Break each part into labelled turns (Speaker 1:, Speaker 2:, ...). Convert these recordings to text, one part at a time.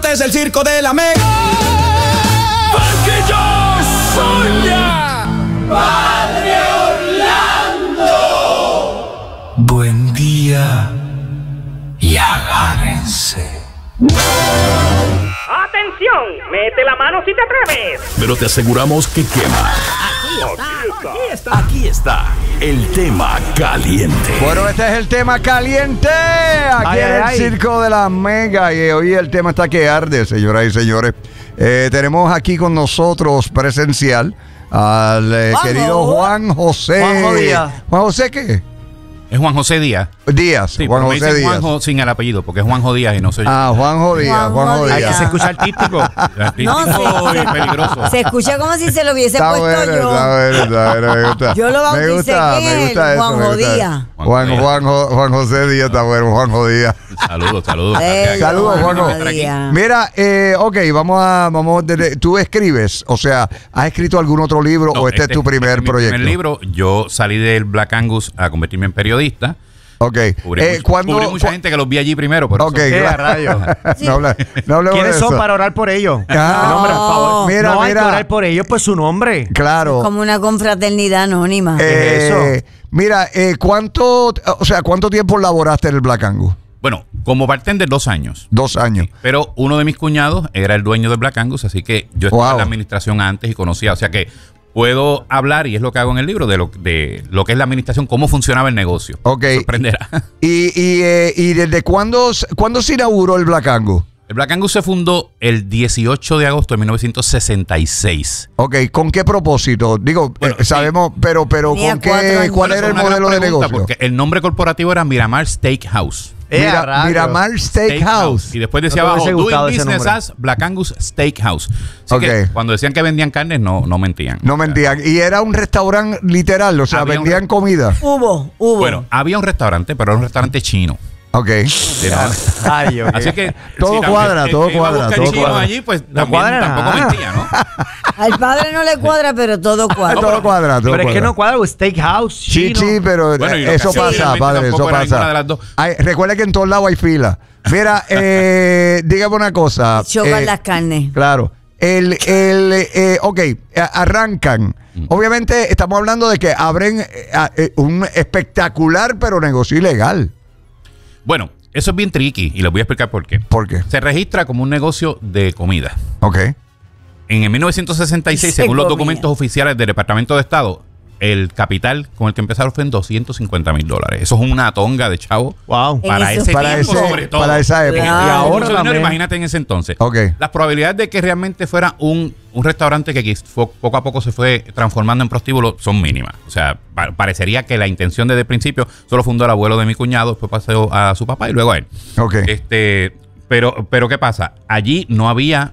Speaker 1: Este es el circo de la Mega.
Speaker 2: Porque yo soy ya Padre Orlando.
Speaker 3: Buen día y agárrense.
Speaker 4: ¡Atención! ¡Mete la mano si te atreves!
Speaker 2: Pero te aseguramos que quema. Aquí está el tema caliente.
Speaker 5: Bueno, este es el tema caliente. Aquí en el circo de la Mega. Y hoy el tema está que arde, señoras y señores. Tenemos aquí con nosotros presencial al querido Juan José. ¿Juan José qué?
Speaker 6: Es Juan José Díaz.
Speaker 5: Díaz,
Speaker 6: Sí,
Speaker 5: Juan
Speaker 6: me
Speaker 5: José
Speaker 6: dicen
Speaker 5: Díaz.
Speaker 6: Juanjo sin el apellido, porque es Juanjo Díaz y no soy yo.
Speaker 5: Juanjo Díaz, Juanjo
Speaker 7: Hay que
Speaker 5: Díaz.
Speaker 7: se escucha artístico.
Speaker 6: Artístico y peligroso.
Speaker 8: Se escucha como si se lo hubiese
Speaker 5: Está
Speaker 8: puesto
Speaker 5: bueno,
Speaker 8: yo.
Speaker 5: está bueno, está bueno, me gusta.
Speaker 8: Yo lo bauticé,
Speaker 5: me gusta
Speaker 8: ¿quién es?
Speaker 5: eso,
Speaker 8: Juan
Speaker 5: me gusta.
Speaker 8: Díaz.
Speaker 5: Juan José Díaz está bueno, Juanjo Díaz.
Speaker 6: Saludos.
Speaker 5: Saludos, Juanjo. Mira, ok, tú escribes, o sea, ¿has escrito algún otro libro o este es tu primer proyecto?
Speaker 6: En el libro, yo salí del Black Angus a convertirme en periodista.
Speaker 5: Ok.
Speaker 6: Cubrí mucha gente que los vi allí primero. Por
Speaker 5: ok,
Speaker 7: eso.
Speaker 5: No hablemos
Speaker 7: ¿Quiénes
Speaker 5: de
Speaker 7: son
Speaker 5: eso.
Speaker 7: para orar por ellos?
Speaker 5: Ah,
Speaker 7: Su nombre, por favor.
Speaker 5: Mira,
Speaker 7: no hay
Speaker 5: mira.
Speaker 7: que orar por ellos, pues su nombre.
Speaker 5: Claro.
Speaker 8: Como una confraternidad anónima.
Speaker 7: Eso.
Speaker 5: Mira, ¿cuánto tiempo laboraste en el Black Angus?
Speaker 6: Bueno, como bartender 2 años.
Speaker 5: 2 años.
Speaker 6: Pero uno de mis cuñados era el dueño del Black Angus, así que yo estaba en la administración antes y conocía, o sea que puedo hablar, y es lo que hago en el libro, de lo que es la administración, cómo funcionaba el negocio.
Speaker 5: Ok.
Speaker 6: Sorprenderá.
Speaker 5: ¿Y desde cuándo se inauguró el Black Angus?
Speaker 6: El Black Angus se fundó el 18 de agosto de 1966.
Speaker 5: Ok, ¿con qué propósito? Digo,
Speaker 6: Bueno,
Speaker 5: sabemos, pero ¿con qué? ¿Cuál era el modelo de negocio?
Speaker 6: Porque el nombre corporativo era Miramar Steakhouse.
Speaker 5: Miramar Steakhouse.
Speaker 6: Y después decía abajo, doing business as Black Angus Steakhouse. Así que cuando decían que vendían carnes, no mentían.
Speaker 5: No mentían. Y era un restaurante literal, o sea, vendían comida.
Speaker 8: Hubo.
Speaker 6: Bueno, había un restaurante, pero era un restaurante chino.
Speaker 5: Ok.
Speaker 6: Así que
Speaker 5: todo cuadra.
Speaker 6: Allí, pues tampoco mentía, ¿no?
Speaker 8: Al padre no le cuadra, pero todo cuadra.
Speaker 5: Todo cuadra.
Speaker 7: Pero es que no cuadra, steakhouse, chino.
Speaker 5: Sí, pero eso pasa, padre, eso pasa. Recuerda que en todos lados hay fila. Mira, dígame una cosa.
Speaker 8: Chocan las carnes.
Speaker 5: Claro. Ok, arrancan. Obviamente estamos hablando de que abren un espectacular pero negocio ilegal.
Speaker 6: Bueno, eso es bien tricky y les voy a explicar por qué.
Speaker 5: ¿Por qué?
Speaker 6: Se registra como un negocio de comida.
Speaker 5: Ok.
Speaker 6: En el 1966, según los documentos oficiales del Departamento de Estado, el capital con el que empezaron fue en $250,000. Eso es una tonga de chavo.
Speaker 7: Wow.
Speaker 6: Para ese tiempo, sobre todo.
Speaker 5: Para esa época.
Speaker 8: Claro.
Speaker 6: Y ahora
Speaker 7: Mucho dinero,
Speaker 6: imagínate en ese entonces.
Speaker 5: Ok.
Speaker 6: Las probabilidades de que realmente fuera un restaurante que poco a poco se fue transformando en prostíbulo son mínimas. O sea, parecería que la intención desde el principio solo fundó el abuelo de mi cuñado, después pasó a su papá y luego a él.
Speaker 5: Ok.
Speaker 6: Pero ¿qué pasa? Allí no había...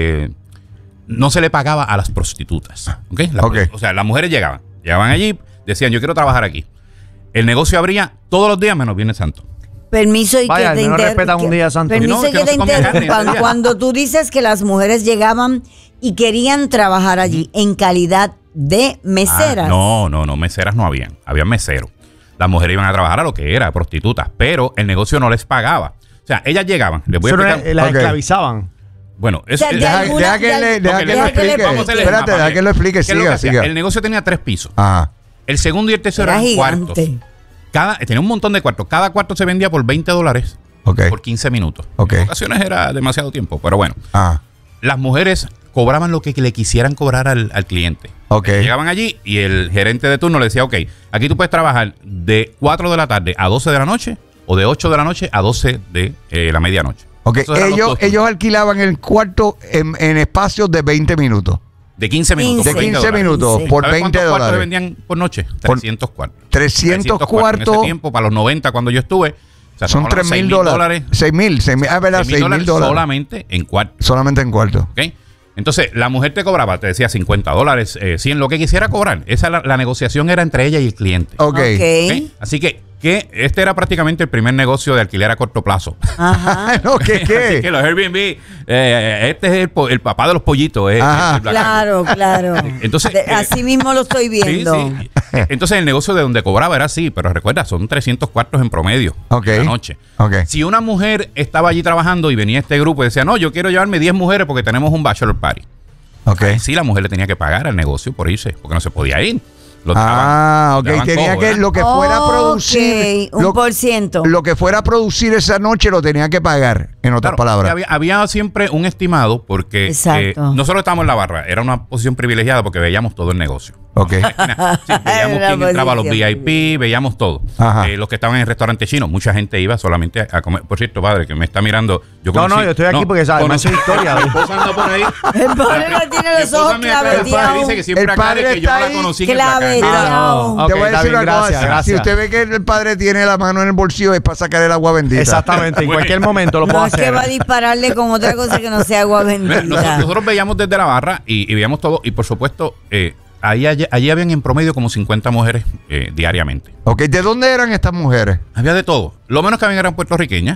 Speaker 6: no se le pagaba a las prostitutas. ¿Okay? O sea, las mujeres llegaban allí, decían, yo quiero trabajar aquí. El negocio abría todos los días menos Viernes Santo.
Speaker 8: Permiso y
Speaker 7: Vaya,
Speaker 8: que te
Speaker 7: no respetan un día santo.
Speaker 8: Permiso y que te interrumpan. Cuando tú dices que las mujeres llegaban y querían trabajar allí en calidad de meseras.
Speaker 6: No, meseras no habían. Habían meseros. Las mujeres iban a trabajar a lo que era, prostitutas, pero el negocio no les pagaba. O sea, ellas llegaban. Les voy a explicar.
Speaker 7: Las esclavizaban.
Speaker 6: Bueno, eso
Speaker 5: deja que lo explique. Espérate, deja que lo explique. Siga.
Speaker 6: El negocio tenía 3 pisos.
Speaker 5: Ajá.
Speaker 6: El segundo y el tercero eran cuartos. Tenía un montón de cuartos. Cada cuarto se vendía por $20 por 15 minutos. En ocasiones era demasiado tiempo, pero bueno. Las mujeres cobraban lo que le quisieran cobrar al cliente. Llegaban allí y el gerente de turno le decía, ok, aquí tú puedes trabajar de 4 de la tarde a 12 de la noche o de 8 de la noche a 12 de la medianoche.
Speaker 5: Ellos alquilaban el cuarto en espacios de 20 minutos.
Speaker 6: De 15 minutos.
Speaker 5: De 15 minutos por $20.
Speaker 6: ¿Cuántos cuartos se vendían por noche? 300 cuartos.
Speaker 5: 300 cuartos.
Speaker 6: En ese tiempo, para los 90, cuando yo estuve, o sea,
Speaker 5: son $3,000. $6,000
Speaker 6: solamente en cuarto.
Speaker 5: Solamente en cuarto.
Speaker 6: ¿Okay? Entonces, la mujer te cobraba, te decía $50, 100, lo que quisiera cobrar. La negociación era entre ella y el cliente.
Speaker 5: ¿Okay?
Speaker 6: Así que este era prácticamente el primer negocio de alquiler a corto plazo.
Speaker 8: Ajá.
Speaker 6: ¿Qué? Así que los Airbnb, este es el papá de los pollitos.
Speaker 8: Claro.
Speaker 6: Entonces,
Speaker 8: así mismo lo estoy viendo.
Speaker 6: Sí. Entonces el negocio de donde cobraba era así, pero recuerda, son 300 cuartos en promedio en la noche. Si una mujer estaba allí trabajando y venía este grupo y decía, no, yo quiero llevarme 10 mujeres porque tenemos un bachelor party. Sí, la mujer le tenía que pagar al negocio por irse, porque no se podía ir.
Speaker 5: Tenía que lo que fuera a producir
Speaker 8: un por ciento.
Speaker 5: Lo que fuera a producir esa noche lo tenía que pagar, en otras palabras.
Speaker 6: Había siempre un estimado porque nosotros estábamos en la barra, era una posición privilegiada porque veíamos todo el negocio. Veíamos quién entraba a los VIP, veíamos todo. Los que estaban en el restaurante chino, mucha gente iba solamente a comer. Por cierto, padre, que me está mirando. Yo
Speaker 7: yo estoy aquí porque sabes, más historia.
Speaker 6: Mi esposa anda por ahí.
Speaker 8: El padre no tiene los ojos claveteados.
Speaker 6: Dice que siempre aclare que yo no la conocí en
Speaker 5: Te voy a decir una cosa. Si usted ve que el padre tiene la mano en el bolsillo es para sacar el agua bendita.
Speaker 7: Exactamente, en cualquier momento lo puedo hacer.
Speaker 8: No es que va a dispararle con otra cosa que no sea agua bendita.
Speaker 6: Nosotros veíamos desde la barra y veíamos todo. Y por supuesto, allí habían en promedio como 50 mujeres diariamente.
Speaker 5: ¿De dónde eran estas mujeres?
Speaker 6: Había de todo. Lo menos que habían eran puertorriqueñas.